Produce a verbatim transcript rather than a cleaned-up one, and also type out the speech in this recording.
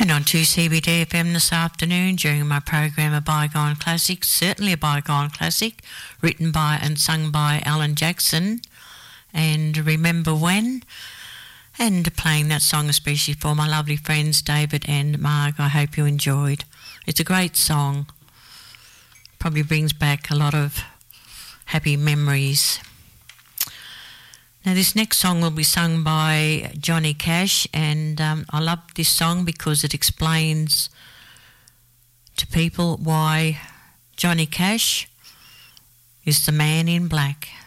And on two C B D F M this afternoon during my program A Bygone Classic, certainly a bygone classic, written by and sung by Alan Jackson, and Remember When, and playing that song especially for my lovely friends David and Marg. I hope you enjoyed. It's a great song, probably brings back a lot of happy memories. Now this next song will be sung by Johnny Cash, and um, I love this song because it explains to people why Johnny Cash is the man in black.